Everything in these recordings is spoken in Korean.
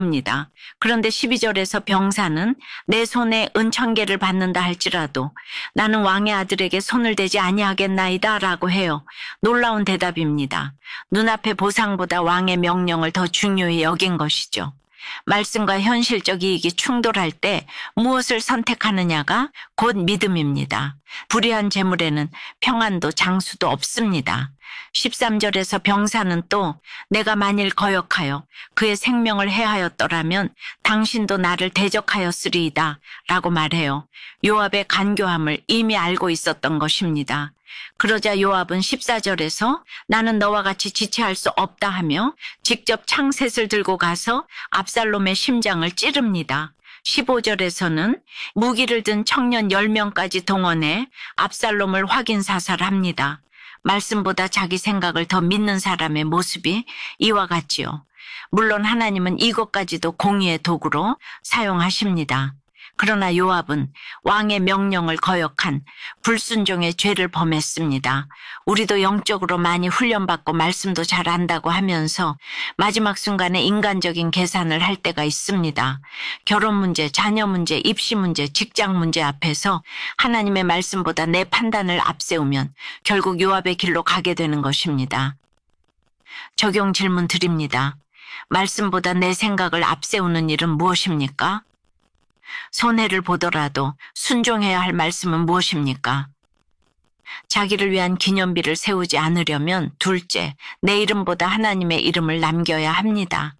입니다. 그런데 12절에서 병사는 내 손에 은천개를 받는다 할지라도 나는 왕의 아들에게 손을 대지 아니하겠나이다 라고 해요. 놀라운 대답입니다. 눈앞의 보상보다 왕의 명령을 더 중요히 여긴 것이죠. 말씀과 현실적 이익이 충돌할 때 무엇을 선택하느냐가 곧 믿음입니다. 불의한 재물에는 평안도 장수도 없습니다. 13절에서 병사는 또 내가 만일 거역하여 그의 생명을 해하였더라면 당신도 나를 대적하였으리이다 라고 말해요. 요압의 간교함을 이미 알고 있었던 것입니다. 그러자 요압은 14절에서 나는 너와 같이 지체할 수 없다 하며 직접 창셋을 들고 가서 압살롬의 심장을 찌릅니다. 15절에서는 무기를 든 청년 10명까지 동원해 압살롬을 확인 사살합니다. 말씀보다 자기 생각을 더 믿는 사람의 모습이 이와 같지요. 물론 하나님은 이것까지도 공의의 도구로 사용하십니다. 그러나 요압은 왕의 명령을 거역한 불순종의 죄를 범했습니다. 우리도 영적으로 많이 훈련받고 말씀도 잘 안다고 하면서 마지막 순간에 인간적인 계산을 할 때가 있습니다. 결혼 문제, 자녀 문제, 입시 문제, 직장 문제 앞에서 하나님의 말씀보다 내 판단을 앞세우면 결국 요압의 길로 가게 되는 것입니다. 적용 질문 드립니다. 말씀보다 내 생각을 앞세우는 일은 무엇입니까? 손해를 보더라도 순종해야 할 말씀은 무엇입니까? 자기를 위한 기념비를 세우지 않으려면 둘째, 내 이름보다 하나님의 이름을 남겨야 합니다.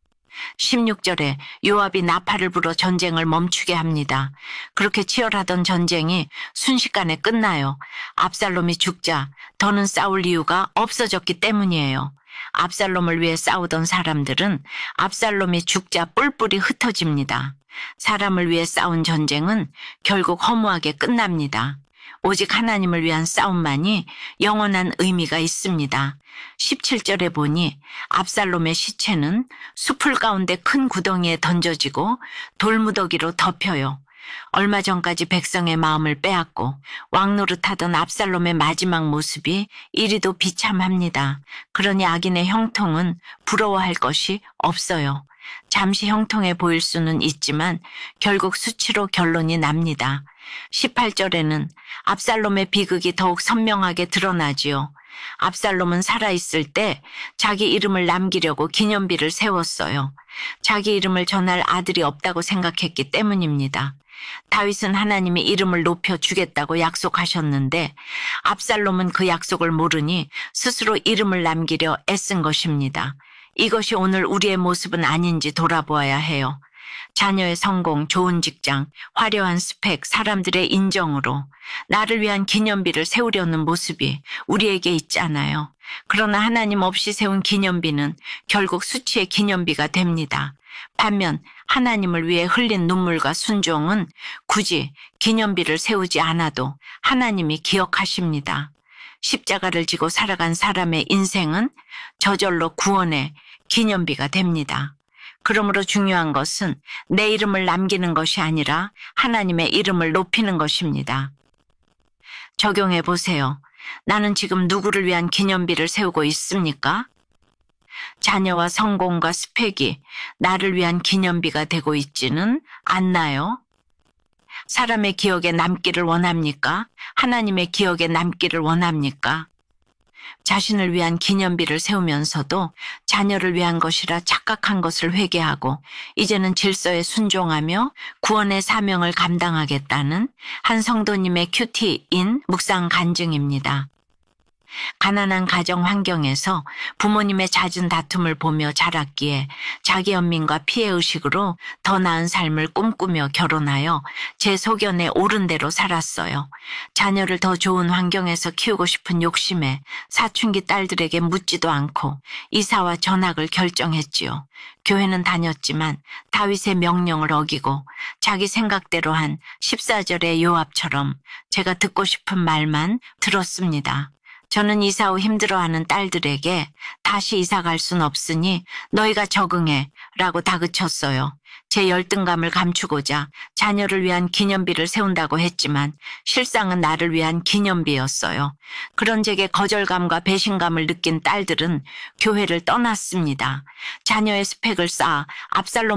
16절에 요압이 나팔을 불어 전쟁을 멈추게 합니다. 그렇게 치열하던 전쟁이 순식간에 끝나요. 압살롬이 죽자 더는 싸울 이유가 없어졌기 때문이에요. 압살롬을 위해 싸우던 사람들은 압살롬이 죽자 뿔뿔이 흩어집니다. 사람을 위해 싸운 전쟁은 결국 허무하게 끝납니다. 오직 하나님을 위한 싸움만이 영원한 의미가 있습니다. 17절에 보니 압살롬의 시체는 수풀 가운데 큰 구덩이에 던져지고 돌무더기로 덮여요. 얼마 전까지 백성의 마음을 빼앗고 왕노릇하던 압살롬의 마지막 모습이 이리도 비참합니다. 그러니 악인의 형통은 부러워할 것이 없어요. 잠시 형통해 보일 수는 있지만 결국 수치로 결론이 납니다. 18절에는 압살롬의 비극이 더욱 선명하게 드러나지요. 압살롬은 살아있을 때 자기 이름을 남기려고 기념비를 세웠어요. 자기 이름을 전할 아들이 없다고 생각했기 때문입니다. 다윗은 하나님이 이름을 높여주겠다고 약속하셨는데 압살롬은 그 약속을 모르니 스스로 이름을 남기려 애쓴 것입니다. 이것이 오늘 우리의 모습은 아닌지 돌아보아야 해요. 자녀의 성공, 좋은 직장, 화려한 스펙, 사람들의 인정으로 나를 위한 기념비를 세우려는 모습이 우리에게 있잖아요. 그러나 하나님 없이 세운 기념비는 결국 수치의 기념비가 됩니다. 반면 하나님을 위해 흘린 눈물과 순종은 굳이 기념비를 세우지 않아도 하나님이 기억하십니다. 십자가를 지고 살아간 사람의 인생은 저절로 구원의 기념비가 됩니다. 그러므로 중요한 것은 내 이름을 남기는 것이 아니라 하나님의 이름을 높이는 것입니다. 적용해 보세요. 나는 지금 누구를 위한 기념비를 세우고 있습니까? 자녀와 성공과 스펙이 나를 위한 기념비가 되고 있지는 않나요? 사람의 기억에 남기를 원합니까? 하나님의 기억에 남기를 원합니까? 자신을 위한 기념비를 세우면서도 자녀를 위한 것이라 착각한 것을 회개하고 이제는 질서에 순종하며 구원의 사명을 감당하겠다는 한 성도님의 큐티인 묵상 간증입니다. 가난한 가정 환경에서 부모님의 잦은 다툼을 보며 자랐기에 자기 연민과 피해의식으로 더 나은 삶을 꿈꾸며 결혼하여 제 소견에 옳은 대로 살았어요. 자녀를 더 좋은 환경에서 키우고 싶은 욕심에 사춘기 딸들에게 묻지도 않고 이사와 전학을 결정했지요. 교회는 다녔지만 다윗의 명령을 어기고 자기 생각대로 한 14절의 요압처럼 제가 듣고 싶은 말만 들었습니다. 저는 이사 후 힘들어하는 딸들에게 다시 이사 갈 순 없으니 너희가 적응해 라고 다그쳤어요. 제 열등감을 감추고자 자녀를 위한 기념비를 세운다고 했지만 실상은 나를 위한 기념비였어요. 그런 제게 거절감과 배신감을 느낀 딸들은 교회를 떠났습니다. 자녀의 스펙을 쌓아 압살롬